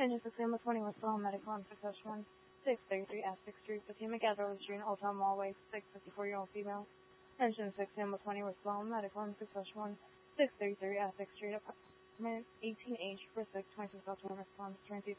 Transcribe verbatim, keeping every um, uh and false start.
Engine six M twenty West Palm Medical on Success one six thirty-three Essex Street, Fatima Gather Street, Old Town Mall, Way, six fifty-four-year-old female. Engine six M twenty West Palm Medical on Success one six thirty-three Essex Street, apartment eighteen H, for six twenty-six South Response, twenty